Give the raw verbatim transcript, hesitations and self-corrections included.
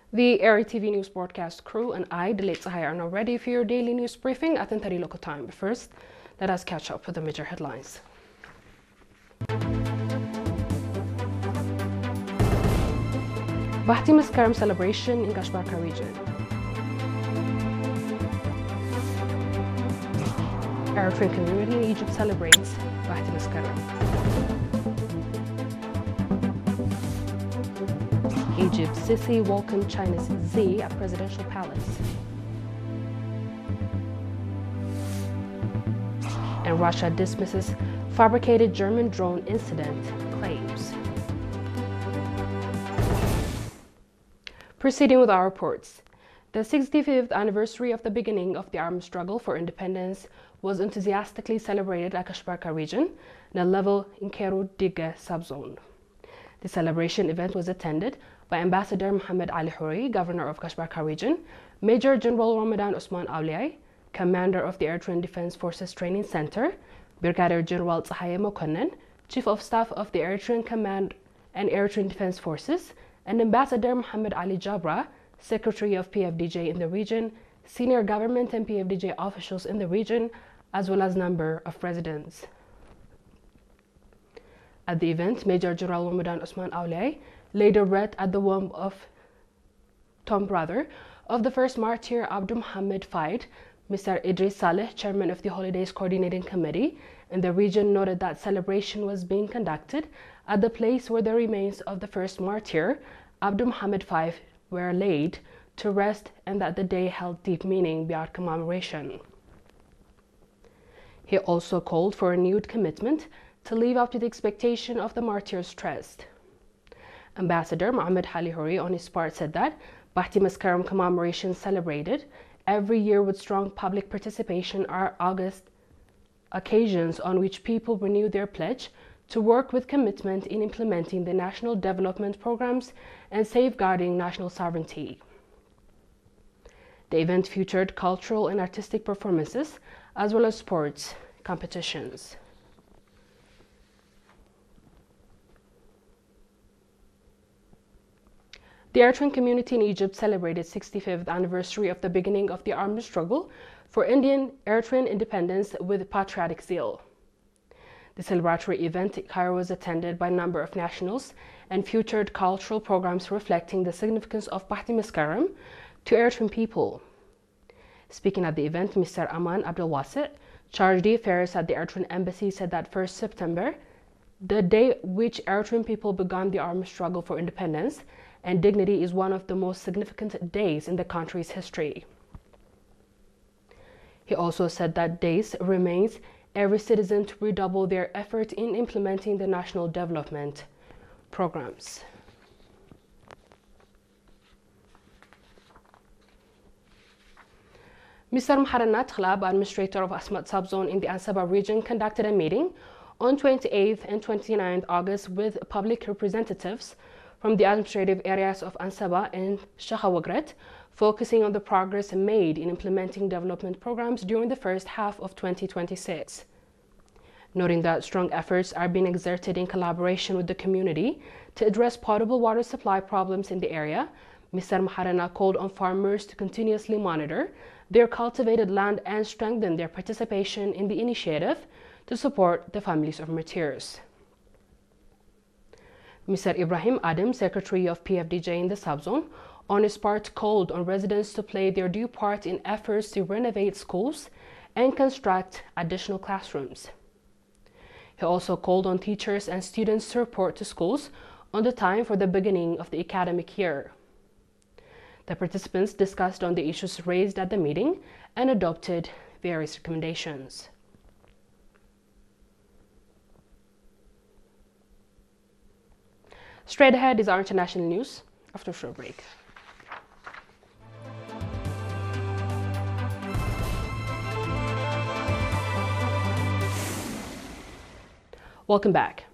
The Area T V News broadcast crew and I, Delayed Sahaya, are now ready for your daily news briefing at ten thirty local time. But first, let us catch up with the major headlines. Bahti Mascaram celebration in Kashbarka region. Eritrean community in Egypt celebrates Bahti Mascaram. Egypt, Sisi welcomed China's Xi at presidential palace. And Russia dismisses fabricated German drone incident claims. Proceeding with our reports. The sixty-fifth anniversary of the beginning of the armed struggle for independence was enthusiastically celebrated at Kashbarka region, in a level in Kero Diga subzone. The celebration event was attended by Ambassador Mohammed Ali Houri, Governor of Kashbarka region, Major General Ramadan Osman Awliai, Commander of the Eritrean Defense Forces Training Center, Brigadier General Tsahaye Mokonnen, Chief of Staff of the Eritrean Command and Eritrean Defense Forces, and Ambassador Mohammed Ali Jabra, Secretary of P F D J in the region, senior government and P F D J officials in the region, as well as a number of residents. At the event, Major General Ramadan Osman Awliai laid a wreath at the womb of tomb brother of the first martyr Abdu Muhammad Faid. Mister Idris Saleh, chairman of the Holidays Coordinating Committee in the region, noted that celebration was being conducted at the place where the remains of the first martyr, Abdu Muhammad Faid, were laid to rest, and that the day held deep meaning beyond commemoration. He also called for a renewed commitment to live up to the expectation of the martyr's trust. Ambassador Mohammed Ali Houri on his part said that Bahti Mascaram commemoration celebrated every year with strong public participation are August occasions on which people renew their pledge to work with commitment in implementing the national development programs and safeguarding national sovereignty. The event featured cultural and artistic performances as well as sports competitions. The Eritrean community in Egypt celebrated sixty-fifth anniversary of the beginning of the armed struggle for Indian Eritrean independence with patriotic zeal. The celebratory event in Cairo was attended by a number of nationals and featured cultural programs reflecting the significance of Bahti Mascaram to Eritrean people. Speaking at the event, Mister Aman Abdel Wasit, Charge d'Affaires at the Eritrean Embassy, said that first September, the day which Eritrean people began the armed struggle for independence and dignity, is one of the most significant days in the country's history. He also said that days remains every citizen to redouble their effort in implementing the national development programs. Mister Muharrem Khlab, administrator of Asmat subzone in the Ansaba region, conducted a meeting on twenty-eighth and twenty-ninth August with public representatives from the administrative areas of Ansaba and Shahawagret, focusing on the progress made in implementing development programs during the first half of twenty twenty-six. Noting that strong efforts are being exerted in collaboration with the community to address potable water supply problems in the area, Mister Muharrem called on farmers to continuously monitor their cultivated land and strengthen their participation in the initiative to support the families of martyrs. Mister Ibrahim Adam, Secretary of P F D J in the subzone, on his part called on residents to play their due part in efforts to renovate schools and construct additional classrooms. He also called on teachers and students to report to schools on the time for the beginning of the academic year. The participants discussed on the issues raised at the meeting and adopted various recommendations. Straight ahead is our international news after a short break. Welcome back.